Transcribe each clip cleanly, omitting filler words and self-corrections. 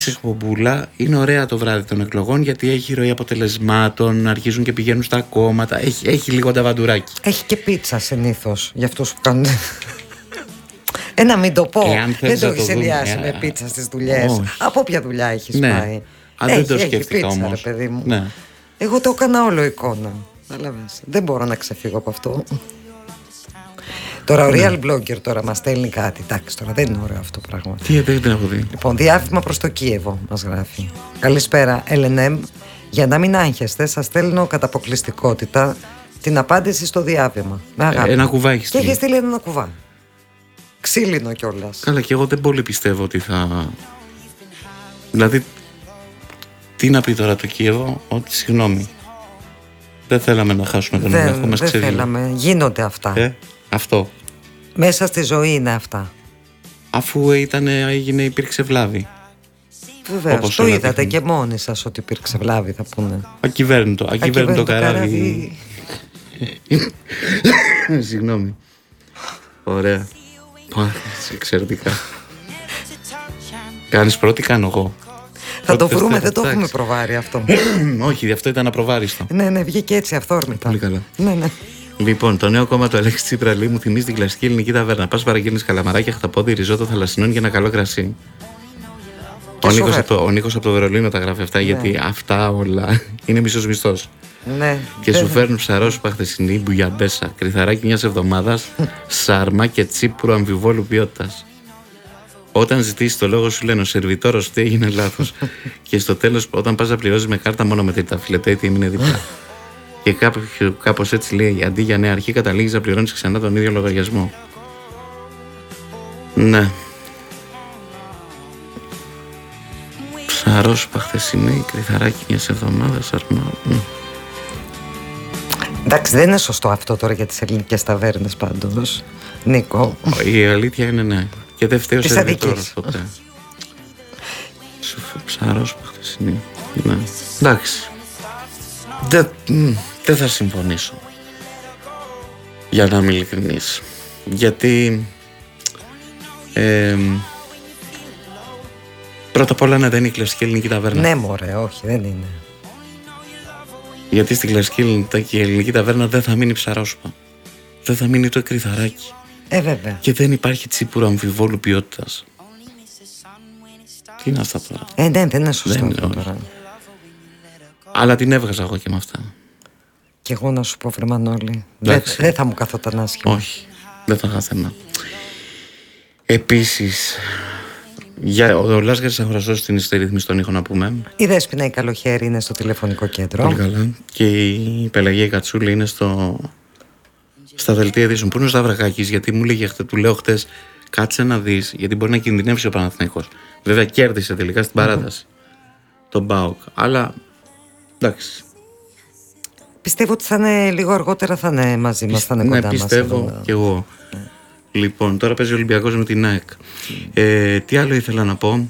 εκπομπούλα είναι ωραία το βράδυ των εκλογών, γιατί έχει ροή αποτελεσμάτων, αρχίζουν και πηγαίνουν στα κόμματα. Έχει λίγο ταβαντουράκι. Έχει και πίτσα συνήθως για αυτούς που κάνουν. Να μην το πω. Δεν το έχεις ελιάσει με πίτσα στις δουλειές. Από ποια δουλειά έχεις πάει? Δεν το σκέφτηκα πίτσα, όμως. ρε παιδί μου. Ναι. Εγώ το έκανα όλο εικόνα. Δεν μπορώ να ξεφύγω από αυτό. Τώρα ο real blogger τώρα μας στέλνει κάτι. Εντάξει, τώρα δεν είναι ωραίο αυτό το πράγμα. Τι δεν έχω δει. Λοιπόν, διάβημα προς το Κίεβο μας γράφει. Καλησπέρα, LNM. Για να μην άγχεστε, σας στέλνω κατά αποκλειστικότητα την απάντηση στο διάβημα. Με αγάπη. Ένα κουβά έχει Και στείλει. έχει στείλει ένα κουβά. Ξύλινο κιόλας. Καλά, και εγώ δεν πολύ πιστεύω ότι θα. Δηλαδή, τι να πει τώρα το Κίεβο, ότι συγγνώμη. Δεν θέλαμε να χάσουμε τον έλεγχο μας. Δεν θέλαμε. Γίνονται αυτά. Αυτό. Μέσα στη ζωή είναι αυτά. Αφού υπήρξε βλάβη. Βεβαίως, το είδατε και μόνοι σας ότι υπήρξε βλάβη, θα πούνε. Ακυβέρνητο καράβι. Συγγνώμη. Ωραία. Εξαιρετικά. Κάνεις πρώτη, κάνω εγώ. Θα το βρούμε, δεν το έχουμε προβάρει αυτό. Όχι, αυτό ήταν απροβάριστο. Ναι, βγήκε έτσι αυθόρμητα. Πολύ καλά. Ναι. Λοιπόν, το νέο κόμμα του Αλέξη Τσίπρα μου θυμίζει την κλασική ελληνική ταβέρνα. Πας παραγγέλνεις καλαμαράκια, χταπόδι, ριζότο θαλασσινών και ένα καλό κρασί. Ο Νίκος από το Βερολίνο τα γράφει αυτά, γιατί αυτά όλα είναι μισός μισθός. Ναι. Και σου φέρνουν ψαρόσουπα χθεσινή, μπουγιαμπέσα, κρυθαράκι μιας εβδομάδας, σάρμα και τσίπουρο αμφιβόλου ποιότητας. Όταν ζητήσεις το λόγο σου λένε ο σερβιτόρος ότι έγινε λάθος. Και στο τέλος, όταν πας να πληρώσεις με κάρτα, μόνο με τρίτα φιλετέ, τι έμεινε δίπλα. Και κάπως έτσι λέει, αντί για νέα αρχή, καταλήγεις να πληρώνεις ξανά τον ίδιο λογαριασμό. Ναι. Ψαρόσουπα χθεσινή, κρυθαράκι μιας εβδομάδας, σάρμα. Εντάξει, δεν είναι σωστό αυτό τώρα για τις ελληνικές ταβέρνες πάντως, Νίκο. Η αλήθεια είναι ναι. Και δεν φταίει ο σερβιτόρος ποτέ. Ψαρόσουπα χθεσινή. Ναι. Εντάξει. Δεν θα συμφωνήσω. Για να είμαι ειλικρινής. Γιατί πρώτα απ' όλα δεν είναι η κλασική ελληνική ταβέρνα. Ναι μωρέ, όχι, δεν είναι. Γιατί στην κλασική ελληνική ταβέρνα δεν θα μείνει ψαρόσουπα. Δεν θα μείνει το κρυθαράκι. Βέβαια. Και δεν υπάρχει τσίπουρο αμφιβόλου ποιότητας. Τι είναι αυτά τώρα? Ναι, δεν είναι σωστό αυτό τώρα. Αλλά την έβγαζα εγώ και με αυτά. Κι εγώ να σου πω, βρε Μανώλη, δεν θα μου καθόταν άσχημα. Όχι, δεν θα είχα θέμα. Επίσης, ο Λάσγαρης Αγοραστός στην ιστερρύθμιση των ήχων να πούμε. Η Δέσποινα η Καλοχέρη είναι στο τηλεφωνικό κέντρο. Πολύ καλά. Και η Πελαγία η Κατσούλη είναι στα δελτία ειδήσεων. Πού είναι ο Σταυρακάκης, γιατί μου λέγε, του λέω χτες, κάτσε να δεις, γιατί μπορεί να κινδυνεύσει ο Παναθηναϊκός. Βέβαια κέρδισε τελικά στην παράταση τον ΠΑΟΚ. Αλλά εντάξει. Πιστεύω ότι θα είναι λίγο αργότερα, θα είναι μαζί μας, θα είναι κοντά μας. Ναι, πιστεύω κι εγώ. Λοιπόν, τώρα παίζει ο Ολυμπιακός με την ΑΕΚ. Τι άλλο ήθελα να πω?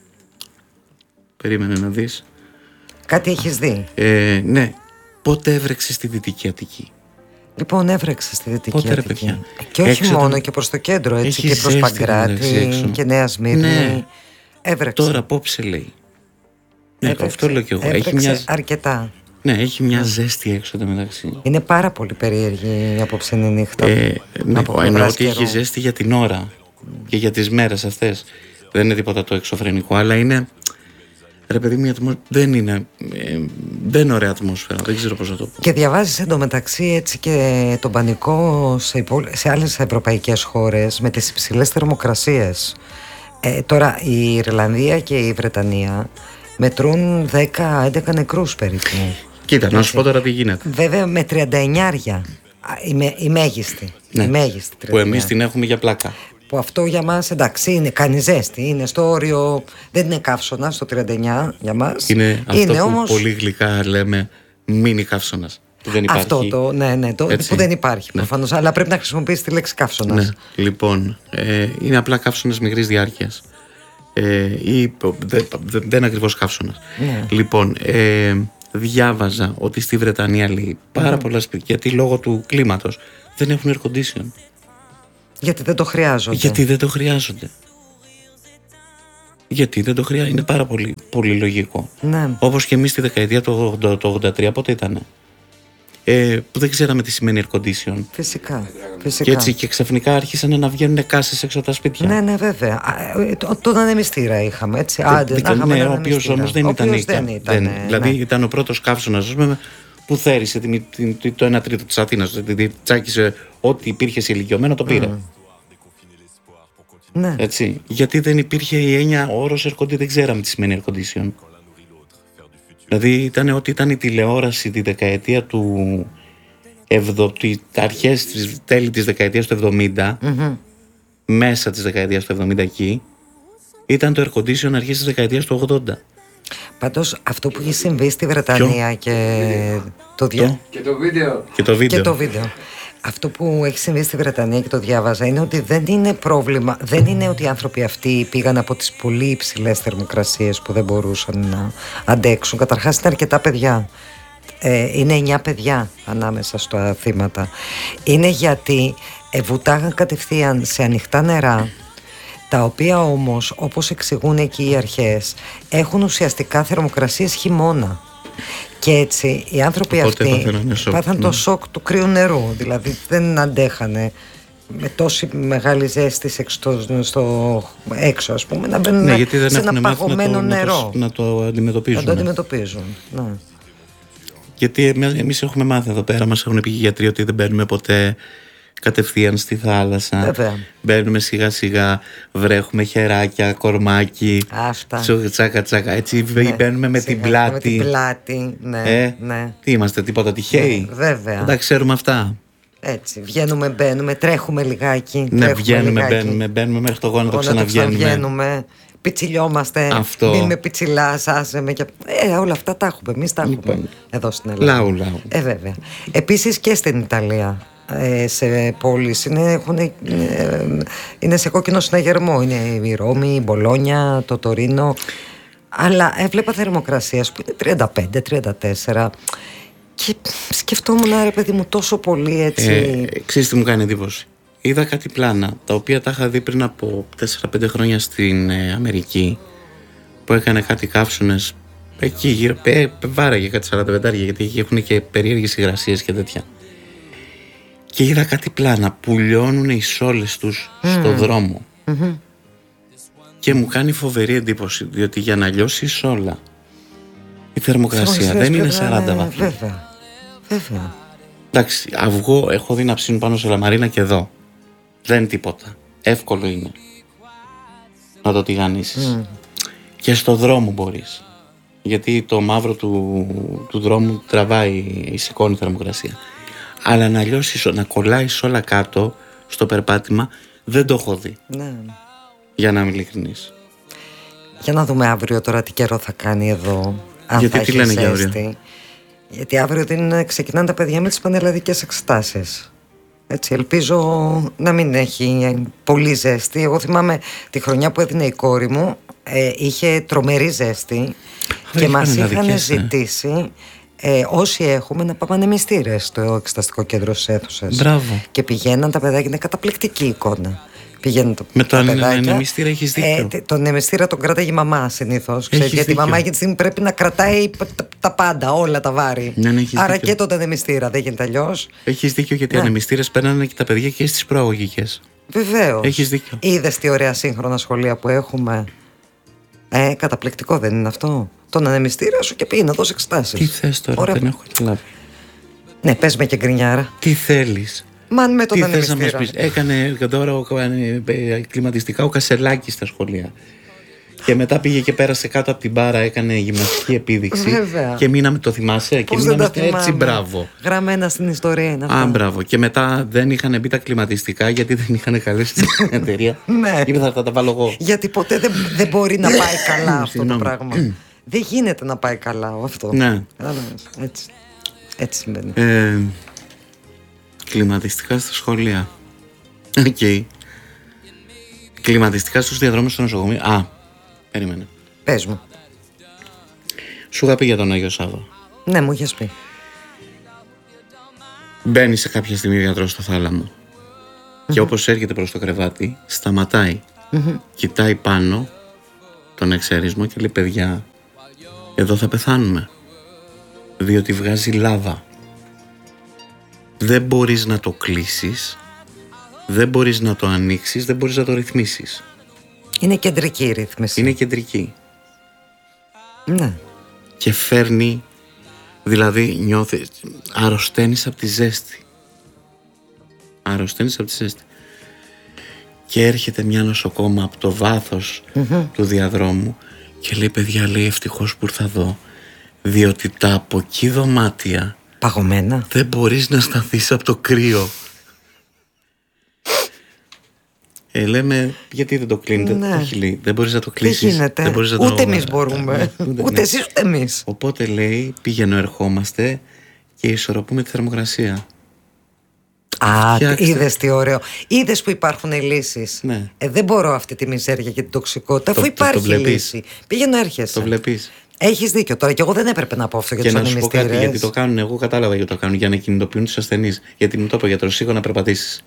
Περίμενε να δεις. Κάτι έχεις δει? Ναι. Πότε έβρεξε στη Δυτική Αττική? Λοιπόν, έβρεξε στη Δυτική Αττική. Παιδιά. Και όχι μόνο και προς το κέντρο, έτσι, και προς Παγκράτη και Νέα Σμύρνη. Ναι. Έβρεξε. Τώρα απόψε λέει. Ναι, αυτό λέω κι εγώ. Έβρεξε αρκετά. Ναι, έχει μια ζέστη έξω το μεταξύ. Είναι πάρα πολύ περίεργη η απόψινή νύχτα. Ναι, εννοώ ότι έχει ζέστη για την ώρα και για τις μέρες αυτές. Δεν είναι τίποτα το εξωφρενικό, αλλά είναι. Ρε παιδί μου, δεν είναι ωραία ατμόσφαιρα. Δεν ξέρω πώς να το πω. Και διαβάζεις εντωμεταξύ έτσι και τον πανικό σε άλλες ευρωπαϊκές χώρες με τις υψηλές θερμοκρασίες. Τώρα η Ιρλανδία και η Βρετανία μετρούν 10-11 νεκρούς περίπου. Κοίτα, να σου πω τώρα τι γίνεται. Βέβαια με 39. Η μέγιστη. Ναι. Η μέγιστη 39. Που εμείς την έχουμε για πλάκα. Που αυτό για μας, εντάξει, κάνει ζέστη. Είναι στο όριο, δεν είναι καύσωνα στο 39 για μας. Είναι αυτό που όμως πολύ γλυκά λέμε μίνι καύσωνας. Που δεν υπάρχει. Αυτό που δεν υπάρχει προφανώς. Αλλά πρέπει να χρησιμοποιήσει τη λέξη καύσωνας. Ναι, λοιπόν, είναι απλά καύσωνας μικρής διάρκειας. Ή δεν είναι ακριβώς καύσωνας. Ναι. Λοιπόν, διάβαζα ότι στη Βρετανία λέει πάρα πολλά σπίτια, γιατί λόγω του κλίματος δεν έχουν air condition. Γιατί δεν το χρειάζονται. Γιατί δεν το χρειάζονται. Γιατί δεν το χρειάζεται, είναι πάρα πολύ, πολύ λογικό. Ναι. Όπως και εμείς στη δεκαετία του 83, πότε ήτανε, που δεν ξέραμε τι σημαίνει air condition. Φυσικά. Και έτσι και ξαφνικά άρχισαν να βγαίνουν κάσες έξω από τα σπίτια. Ναι, ναι, βέβαια. Τον ανεμιστήρα είχαμε, έτσι. Άντε, να είχαμε ναι, ο οποίος όμως δεν ήταν. Δηλαδή ήταν ο πρώτος καύσωνας, που θέρισε το 1 τρίτο της Αθήνας. Δηλαδή τσάκισε ό,τι υπήρχε σε ηλικιωμένο, το πήρε. Ναι. Έτσι. Γιατί δεν υπήρχε η έννοια, ο όρος air condition, δεν ξέραμε τι σημαίνει air condition. Δηλαδή ήταν ότι ήταν η τηλεόραση τη δεκαετία του αρχές, τέλη της δεκαετίας του 70, μέσα της δεκαετίας του 70 εκεί, ήταν το air condition αρχές της δεκαετίας του 80. Πάντως αυτό που έχει συμβεί στη Βρετανία και το βίντεο. Αυτό που έχει συμβεί στη Βρετανία και το διάβαζα είναι ότι δεν είναι πρόβλημα, δεν είναι ότι οι άνθρωποι αυτοί πήγαν από τις πολύ υψηλές θερμοκρασίες που δεν μπορούσαν να αντέξουν. Καταρχάς είναι αρκετά παιδιά. Είναι 9 παιδιά ανάμεσα στα θύματα. Είναι γιατί βουτάγαν κατευθείαν σε ανοιχτά νερά, τα οποία όμως, όπως εξηγούν εκεί οι αρχές, έχουν ουσιαστικά θερμοκρασίες χειμώνα. Και έτσι οι άνθρωποι αυτοί πάθαν το σοκ του κρύου νερού. Δηλαδή δεν αντέχανε με τόση μεγάλη ζέστη έξω, ας πούμε, να μπαίνουν σε ένα παγωμένο νερό. Να το αντιμετωπίζουν. Ναι. Γιατί εμείς έχουμε μάθει εδώ πέρα, μας έχουν πει οι γιατροί ότι δεν μπαίνουμε ποτέ κατευθείαν στη θάλασσα. Βέβαια. Μπαίνουμε σιγά σιγά, βρέχουμε χεράκια, κορμάκι. Αυτά. Τσάκα τσάκα. Έτσι μπαίνουμε με την πλάτη. Με την πλάτη, ναι. Τι είμαστε, τίποτα τυχαίοι? Βέβαια. Δεν τα ξέρουμε αυτά. Έτσι, βγαίνουμε, μπαίνουμε, τρέχουμε λιγάκι. Ναι, μπαίνουμε μέχρι το γόνατο, ξαναβγαίνουμε. Πιτσιλιόμαστε. Μην με πιτσιλάς, άσε με. Όλα αυτά τα έχουμε. Εμείς τα έχουμε εδώ στην Ελλάδα. Λαού. Βέβαια. Επίσης και στην Ιταλία. Σε πόλεις είναι σε κόκκινο συναγερμό. Είναι η Ρώμη, η Μπολόνια, το Τωρίνο. Αλλά έβλεπα θερμοκρασίες που είναι 35-34 και σκεφτόμουν, ρε παιδί μου, τόσο πολύ έτσι. Ξέρεις τι μου κάνει εντύπωση? Είδα κάτι πλάνα τα οποία τα είχα δει πριν από 4-5 χρόνια στην Αμερική, που έκανε κάτι καύσωνες εκεί γύρω, βάραγε κάτι 45, γιατί έχουν και περίεργες υγρασίες και τέτοια. Και είδα κάτι πλάνα που λιώνουν οι σόλες τους στο δρόμο. Και μου κάνει φοβερή εντύπωση, διότι για να λιώσει η σόλα η θερμοκρασία δεν είναι 40 βαθμοί. Βέβαια. Εντάξει, αυγό έχω δει να ψήνουν πάνω σε λαμαρίνα και εδώ. Δεν είναι τίποτα. Εύκολο είναι να το τηγανίσεις. Και στο δρόμο μπορείς. Γιατί το μαύρο του δρόμου τραβάει, σηκώνει θερμοκρασία. Αλλά να λιώσεις, να κολλάεις όλα κάτω στο περπάτημα, δεν το έχω δει. Ναι. Για να είμαι ειλικρινής. Για να δούμε αύριο τώρα τι καιρό θα κάνει εδώ. Αν γιατί θα τι λένε για αύριο? Γιατί αύριο ξεκινάνε τα παιδιά με τις πανελλαδικές εξετάσεις. Έτσι, ελπίζω να μην έχει πολύ ζέστη. Εγώ θυμάμαι τη χρονιά που έδινε η κόρη μου, είχε τρομερή ζέστη και μας είχαν ζητήσει όσοι έχουμε να πάμε ανεμιστήρες στο εξεταστικό κέντρο στις αίθουσες. Μπράβο. Και πηγαίναν τα παιδάκια, είναι καταπληκτική εικόνα. Με το ανεμιστήρα έχεις δίκιο. Τον ανεμιστήρα τον κράταγε η μαμά συνήθως. Γιατί η μαμά εκείνη στιγμή πρέπει να κρατάει τα πάντα, όλα τα βάρη. Άρα δίκιο. Και τον ανεμιστήρα δεν γίνεται αλλιώς. Έχεις δίκιο, γιατί οι ανεμιστήρες παίρνανε και τα παιδιά και στις προαγωγικές. Βεβαίως. Έχεις δίκιο. Είδες τι ωραία σύγχρονα σχολεία που έχουμε? Καταπληκτικό δεν είναι αυτό? Τον ανεμιστήρα σου και πήγε να δώσει εξετάσεις. Τι θες τώρα? Ωραία. Δεν έχω καταλάβει. Ναι, πες με και γκρινιάρα. Τι θέλεις? Μαν με τον ανεμιστήρα. Τι θες να μας πεις? Έκανε τώρα κλιματιστικά ο Κασελάκης στα σχολεία. Και μετά πήγε και πέρασε κάτω από την μπάρα, έκανε γυμναστική επίδειξη. Βέβαια. Και μείναμε, το θυμάσαι? Και μείναμε έτσι, μπράβο. Γραμμένα στην ιστορία είναι αυτό. Μπράβο. Και μετά δεν είχαν μπει τα κλιματιστικά, γιατί δεν είχαν καλέσει την εταιρεία. Ναι. Είπε θα τα βάλω εγώ. Γιατί ποτέ δεν μπορεί να πάει καλά αυτό το πράγμα. Δεν γίνεται να πάει καλά αυτό. Ναι. Έτσι συμβαίνει. Κλιματιστικά στα σχολεία. Οκ. Κλιματιστικά στους διαδρόμους στο νοσοκομείο. Περίμενε. Πες μου. Σου είχα πει για τον Άγιο Σάββα. Ναι, μου είχες πει. Μπαίνει σε κάποια στιγμή ο γιατρός στο θάλαμο. Και όπως έρχεται προς το κρεβάτι, σταματάει. Κοιτάει πάνω τον εξαιρισμό και λέει παιδιά, εδώ θα πεθάνουμε, διότι βγάζει λάβα. Δεν μπορείς να το κλείσεις, δεν μπορείς να το ανοίξεις, δεν μπορείς να το ρυθμίσεις. Είναι κεντρική η ρύθμιση. Είναι κεντρική. Ναι. Και φέρνει, δηλαδή νιώθει, αρρωσταίνεις από τη ζέστη. Αρρωσταίνεις από τη ζέστη. Και έρχεται μια νοσοκόμα από το βάθος του διαδρόμου και λέει παιδιά, λέει ευτυχώς που ήρθα εδώ, διότι τα από εκεί δωμάτια παγωμένα, δεν μπορείς να σταθείς από το κρύο. Λέμε γιατί δεν το κλείνετε. Ναι. Όχι, λέει, δεν μπορείς να το κλείσεις. Τι γίνεται, δεν μπορείς να ούτε το... εμείς μπορούμε, ούτε εσείς ούτε εμείς. Οπότε λέει πήγαινε ερχόμαστε και ισορροπούμε τη θερμοκρασία. Α, είδες τι ωραίο. Είδες που υπάρχουν λύσεις. Ναι. Δεν μπορώ αυτή τη μιζέρια και την τοξικότητα, αφού υπάρχει λύση. Πήγαινε έρχεσαι. Το βλέπεις. Έχεις δίκιο τώρα, και εγώ δεν έπρεπε να πω αυτό για τους ανεμιστήρες. Και να σου πω κάτι, γιατί το κάνουν, εγώ κατάλαβα γιατί το κάνουν, για να κινητοποιούν τους ασθενείς. Γιατί μου το είπε ο γιατρός, σίγουρα να περπατήσεις.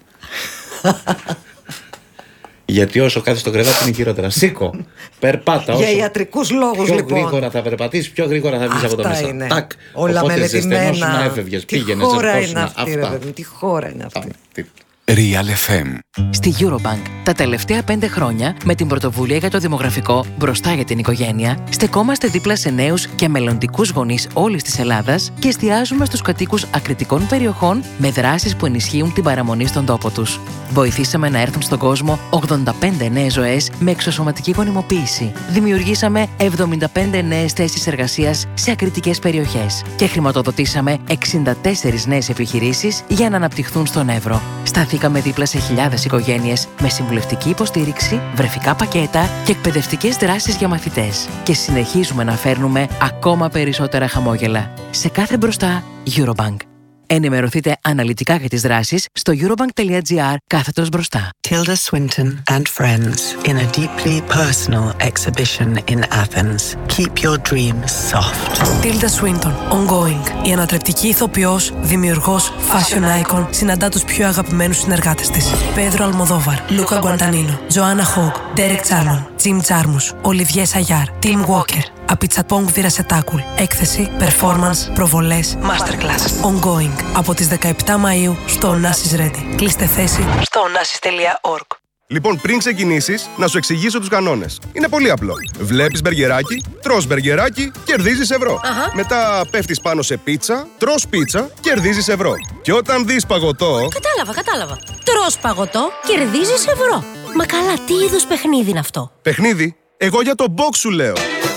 Γιατί όσο κάθεσαι στο κρεβάτι είναι χειρότερα. Σήκω, περπάτα. Για ιατρικούς λόγους, λοιπόν. Πιο γρήγορα θα περπατήσεις, πιο γρήγορα θα βγεις από το μέσα. Είναι. Τάκ. Όλα μελετημένα. Να έφευγες, πήγαινες, τι χώρα είναι αυτή, ρε παιδί, τι χώρα είναι αυτή. Real FM. Στη Eurobank, τα τελευταία 5 χρόνια, με την πρωτοβουλία για το δημογραφικό μπροστά για την οικογένεια, στεκόμαστε δίπλα σε νέους και μελλοντικούς γονείς όλης της Ελλάδας και εστιάζουμε στους κατοίκους ακριτικών περιοχών με δράσεις που ενισχύουν την παραμονή στον τόπο τους. Βοηθήσαμε να έρθουν στον κόσμο 85 νέες ζωές με εξωσωματική γονιμοποίηση. Δημιουργήσαμε 75 νέες θέσεις εργασίας σε ακριτικές περιοχές και χρηματοδοτήσαμε 64 νέες επιχειρήσεις για να αναπτυχθούν στον Εύρο. Σταθήκαμε δίπλα σε χιλιάδες οικογένειες με συμβουλευτική υποστήριξη, βρεφικά πακέτα και εκπαιδευτικές δράσεις για μαθητές. Και συνεχίζουμε να φέρνουμε ακόμα περισσότερα χαμόγελα. Σε κάθε μπροστά, Eurobank. Ενημερωθείτε αναλυτικά για τις δράσεις στο eurobank.gr/μπροστά. Tilda Swinton and friends in a deeply personal exhibition in Athens. Keep your dreams soft. Tilda Swinton, ongoing. Η ανατρεπτική ηθοποιός, δημιουργός, fashion icon, συναντά τους πιο αγαπημένους συνεργάτες της. Πέδρο Αλμοδόβαρ, Λούκα Γκουαντανίνο, Τζοάννα Χόγκ, Ντέρεκ Τσάρμαν, Τζιμ Τζάρμους, Ολιβιέ Σαγιάρ, Τιμ Walker. Απιτσαπόγκ Βιρασετάκουλ. Έκθεση, performance, προβολές, masterclass. Ongoing. Από τις 17 Μαΐου στο Onassis Ready. Κλείστε θέση στο onassis.org. Λοιπόν, πριν ξεκινήσεις, να σου εξηγήσω τους κανόνες. Είναι πολύ απλό. Βλέπεις μπεργκεράκι, τρως μπεργκεράκι, κερδίζεις ευρώ. Μετά πέφτεις πάνω σε πίτσα, τρως πίτσα, κερδίζεις ευρώ. Και όταν δεις παγωτό... Κατάλαβα. Τρως παγωτό, κερδίζεις ευρώ. Μα καλά, τι είδους παιχνίδι είναι αυτό? Παιχνίδι? Εγώ για το box σου λέω.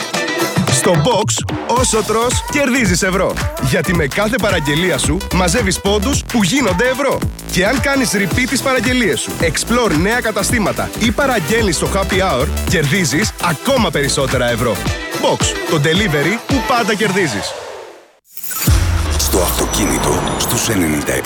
Στο box, όσο τρως, κερδίζεις ευρώ. Γιατί με κάθε παραγγελία σου μαζεύεις πόντους που γίνονται ευρώ. Και αν κάνεις repeat τις παραγγελίες σου, explore νέα καταστήματα ή παραγγέλνεις στο happy hour, κερδίζεις ακόμα περισσότερα ευρώ. Box, το delivery που πάντα κερδίζεις. Στο αυτοκίνητο, στους 97,8.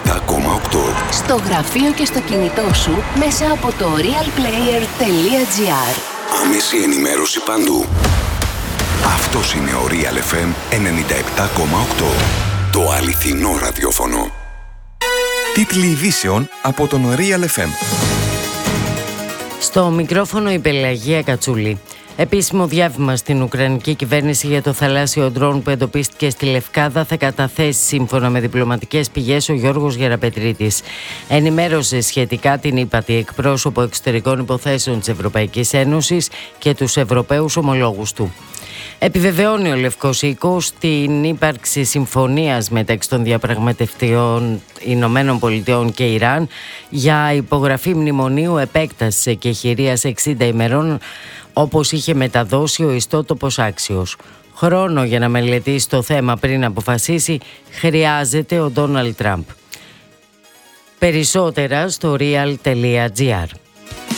Στο γραφείο και στο κινητό σου, μέσα από το realplayer.gr. Άμεση ενημέρωση παντού. Αυτός είναι ο Real FM 97,8. Το αληθινό ραδιόφωνο. Τίτλοι ειδήσεων από τον Real FM. Στο μικρόφωνο η Πελαγία Κατσούλη. Επίσημο διάβημα στην Ουκρανική κυβέρνηση για το θαλάσσιο ντρόουν που εντοπίστηκε στη Λευκάδα θα καταθέσει σύμφωνα με διπλωματικές πηγές ο Γιώργος Γεραπετρίτης. Ενημέρωσε σχετικά την ύπατη εκπρόσωπο εξωτερικών υποθέσεων της Ευρωπαϊκής Ένωσης και τους Ευρωπαίους ομολόγους του. Επιβεβαιώνει ο Λευκός Οίκος την ύπαρξη συμφωνίας μεταξύ των διαπραγματευτών Ηνωμένων Πολιτειών και Ιράν για υπογραφή μνημονίου επέκτασης εκεχηρίας 60 ημερών, όπως είχε μεταδώσει ο ιστότοπος Άξιος. Χρόνο για να μελετήσει το θέμα πριν αποφασίσει χρειάζεται ο Ντόναλντ Τραμπ. Περισσότερα στο real.gr.